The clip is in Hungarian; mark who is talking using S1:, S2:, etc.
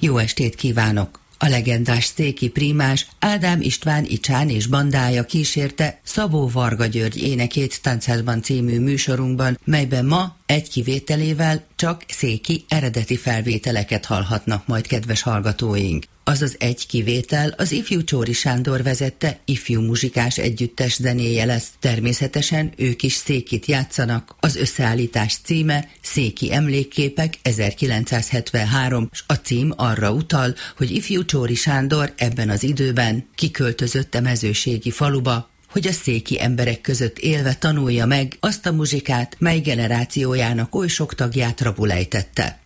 S1: Jó estét kívánok! A legendás széki prímás Ádám István Icsán és bandája kísérte Szabó Varga György énekét Táncházban című műsorunkban, melyben ma egy kivételével csak széki eredeti felvételeket hallhatnak majd kedves hallgatóink. Azaz egy kivétel az ifjú Csory Sándor vezette ifjú muzsikás együttes zenéje lesz. Természetesen ők is székit játszanak. Az összeállítás címe Széki emlékképek 1973, és a cím arra utal, hogy ifjú Csory Sándor ebben az időben kiköltözött a mezőségi faluba, hogy a széki emberek között élve tanulja meg azt a muzsikát, mely generációjának oly sok tagját rabul ejtette.